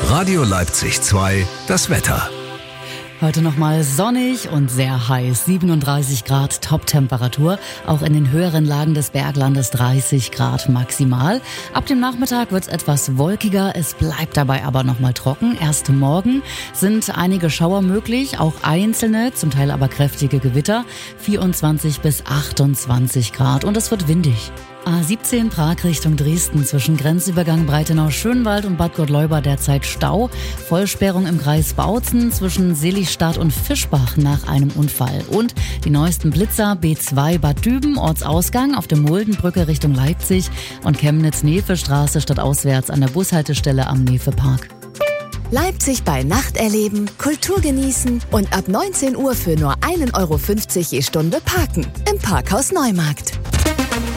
Radio Leipzig 2, das Wetter. Heute nochmal sonnig und sehr heiß. 37 Grad Top-Temperatur. Auch in den höheren Lagen des Berglandes 30 Grad maximal. Ab dem Nachmittag wird es etwas wolkiger. Es bleibt dabei aber nochmal trocken. Erst morgen sind einige Schauer möglich. Auch einzelne, zum Teil aber kräftige Gewitter. 24 bis 28 Grad. Und es wird windig. A17 Prag Richtung Dresden zwischen Grenzübergang Breitenau-Schönwald und Bad Gottleuba derzeit Stau. Vollsperrung im Kreis Bautzen zwischen Seligstadt und Fischbach nach einem Unfall. Und die neuesten Blitzer B2 Bad Düben, Ortsausgang auf der Muldenbrücke Richtung Leipzig und Chemnitz-Nefe-Straße stadtauswärts an der Bushaltestelle am Nefe-Park. Leipzig bei Nacht erleben, Kultur genießen und ab 19 Uhr für nur 1,50 € je Stunde parken. Im Parkhaus Neumarkt.